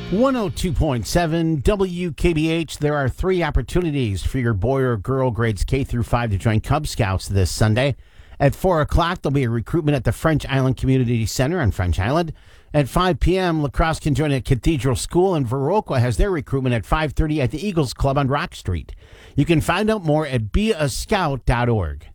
102.7 WKBH. There are 3 opportunities for your boy or girl grades K through 5 to join Cub Scouts this Sunday. At 4 o'clock, there'll be a recruitment at the French Island Community Center on French Island. At 5 p.m., lacrosse can join at Cathedral School, and Viroqua has their recruitment at 5:30 at the Eagles Club on Rock Street. You can find out more at beascout.org.